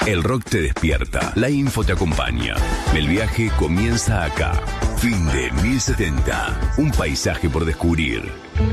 El rock te despierta, la info te acompaña. El viaje comienza acá. Fin de 1070. Un paisaje por descubrir.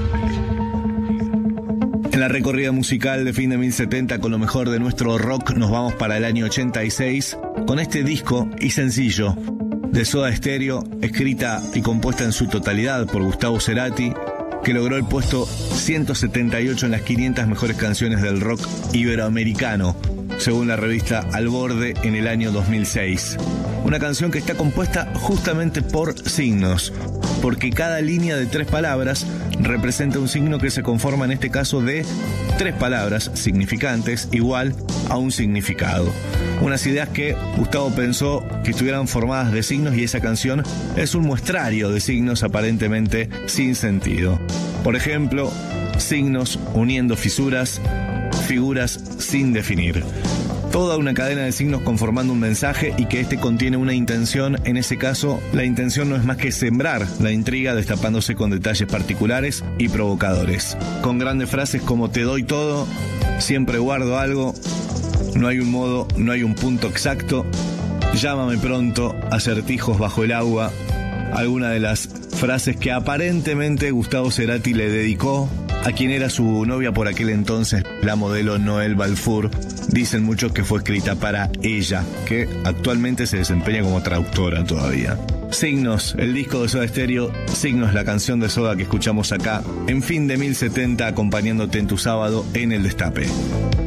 En la recorrida musical de Fin de 1070 con lo mejor de nuestro rock nos vamos para el año 86 con este disco y sencillo de Soda Stereo, escrita y compuesta en su totalidad por Gustavo Cerati, que logró el puesto 178 en las 500 mejores canciones del rock iberoamericano, según la revista Al Borde en el año 2006. Una canción que está compuesta justamente por signos, porque cada línea de 3 palabras representa un signo que se conforma en este caso de 3 palabras significantes igual a un significado. Unas ideas que Gustavo pensó que estuvieran formadas de signos, y esa canción es un muestrario de signos aparentemente sin sentido. Por ejemplo, signos uniendo fisuras, figuras sin definir. Toda una cadena de signos conformando un mensaje y que este contiene una intención. En ese caso, la intención no es más que sembrar la intriga destapándose con detalles particulares y provocadores. Con grandes frases como te doy todo, siempre guardo algo, no hay un modo, no hay un punto exacto, llámame pronto, acertijos bajo el agua. Algunas de las frases que aparentemente Gustavo Cerati le dedicó a quien era su novia por aquel entonces, la modelo Noel Balfour. Dicen muchos que fue escrita para ella, que actualmente se desempeña como traductora todavía. Signos, el disco de Soda Stereo, Signos, la canción de Soda que escuchamos acá, en Fin de 1070, acompañándote en tu sábado en El Destape.